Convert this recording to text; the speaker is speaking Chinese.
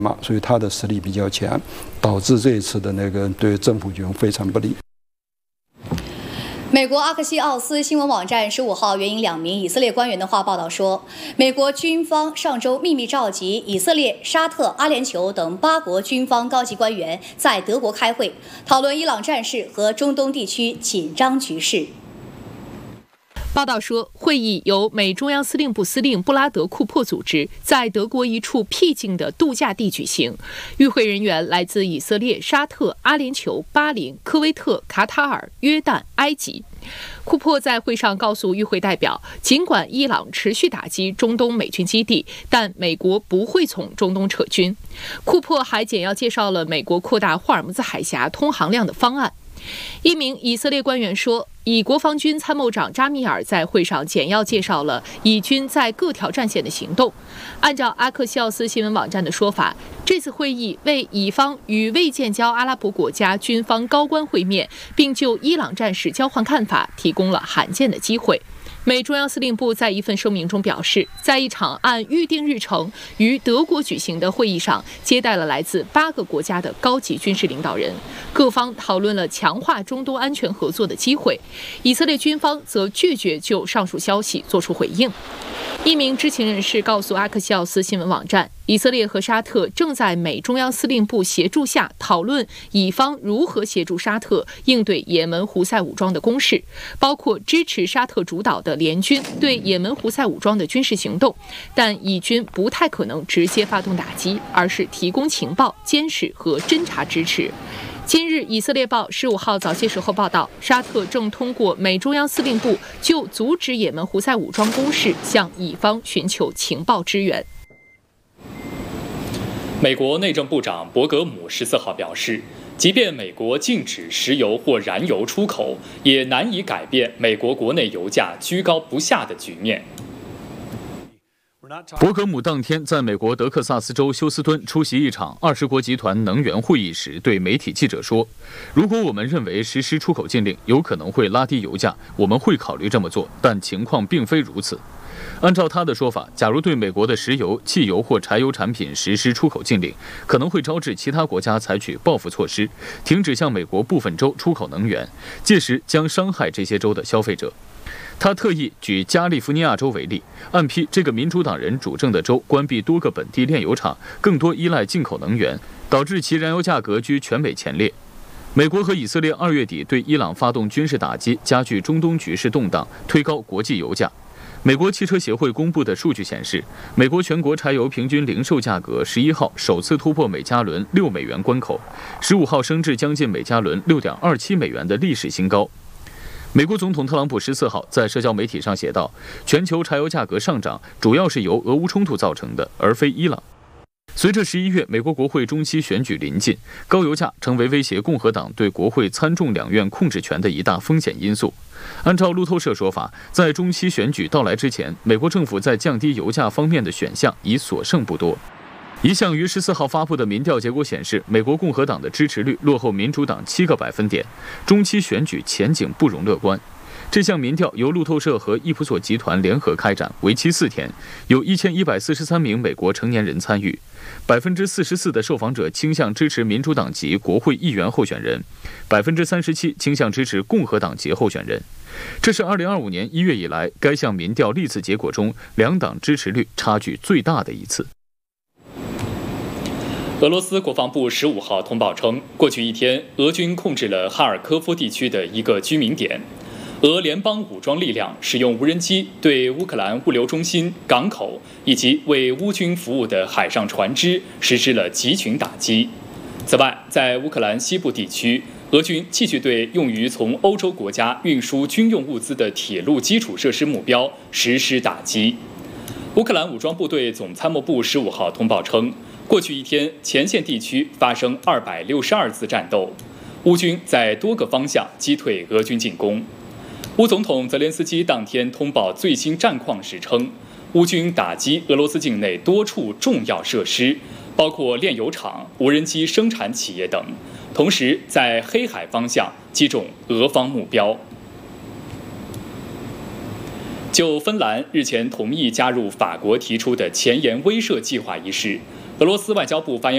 嘛，所以他的实力比较强，导致这一次的那个对政府军非常不利。 美国阿克西奥斯新闻网站15号援引2名以色列官员的话报道说，美国军方上周秘密召集以色列、沙特、阿联酋等8国军方高级官员在德国开会，讨论伊朗战事和中东地区紧张局势。 报道说，会议由美中央司令部司令布拉德·库珀组织，在德国一处僻静的度假地举行。与会人员来自以色列、沙特、阿联酋、巴林、科威特、卡塔尔、约旦、埃及。库珀在会上告诉与会代表，尽管伊朗持续打击中东美军基地，但美国不会从中东撤军。库珀还简要介绍了美国扩大霍尔木兹海峡通航量的方案。一名以色列官员说，以国防军参谋长扎米尔在会上简要介绍了以军在各条战线的行动。按照阿克西奥斯新闻网站的说法，这次会议为以方与未建交阿拉伯国家军方高官会面，并就伊朗战事交换看法提供了罕见的机会。美中央司令部在一份声明中表示，在一场按预定日程于德国举行的会议上，接待了来自8个国家的高级军事领导人，各方讨论了强化中东安全合作的机会。以色列军方则拒绝就上述消息作出回应。一名知情人士告诉阿克西奥斯新闻网站，以色列和沙特正在美中央司令部协助下讨论以方如何协助沙特应对也门胡塞武装的攻势，包括支持沙特主导的联军对也门胡塞武装的军事行动，但以军不太可能直接发动打击，而是提供情报、监视和侦察支持。今日，以色列报15号早些时候报道，沙特正通过美中央司令部就阻止也门胡塞武装攻势向以方寻求情报支援。 美国内政部长博格姆14号表示，即便美国禁止石油或燃油出口，也难以改变美国国内油价居高不下的局面。 博格姆当天在美国德克萨斯州休斯敦出席一场20国集团能源会议时，对媒体记者说：“如果我们认为实施出口禁令有可能会拉低油价，我们会考虑这么做，但情况并非如此。”按照他的说法，假如对美国的石油、汽油或柴油产品实施出口禁令，可能会招致其他国家采取报复措施，停止向美国部分州出口能源，届时将伤害这些州的消费者。他特意举加利福尼亚州为例，暗批这个民主党人主政的州关闭多个本地炼油厂，更多依赖进口能源，导致其燃油价格居全美前列。美国和以色列2月底对伊朗发动军事打击，加剧中东局势动荡，推高国际油价。美国汽车协会公布的数据显示，美国全国柴油平均零售价格11号首次突破每加仑6美元关口，15号升至将近每加仑6.27美元的历史新高。美国总统特朗普14号在社交媒体上写道，全球柴油价格上涨主要是由俄乌冲突造成的，而非伊朗。随着11月美国国会中期选举临近，高油价成为威胁共和党对国会参众两院控制权的一大风险因素。按照路透社说法，在中期选举到来之前，美国政府在降低油价方面的选项已所剩不多。一项于14号发布的民调结果显示，美国共和党的支持率落后民主党7个百分点，中期选举前景不容乐观。这项民调由路透社和伊普索集团联合开展，为期4天，有1143名美国成年人参与。44%的受访者倾向支持民主党籍国会议员候选人，37%倾向支持共和党籍候选人。这是2025年1月以来该项民调历次结果中两党支持率差距最大的一次。 俄罗斯国防部15号通报称，过去一天，俄军控制了哈尔科夫地区的一个居民点。俄联邦武装力量使用无人机对乌克兰物流中心、港口以及为乌军服务的海上船只实施了集群打击。此外，在乌克兰西部地区，俄军继续对用于从欧洲国家运输军用物资的铁路基础设施目标实施打击。乌克兰武装部队总参谋部15号通报称，过去一天，前线地区发生262次战斗，乌军在多个方向击退俄军进攻。乌总统泽连斯基当天通报最新战况时称，乌军打击俄罗斯境内多处重要设施，包括炼油厂、无人机生产企业等，同时在黑海方向击中俄方目标。就芬兰日前同意加入法国提出的前沿威慑计划一事，俄罗斯外交部发言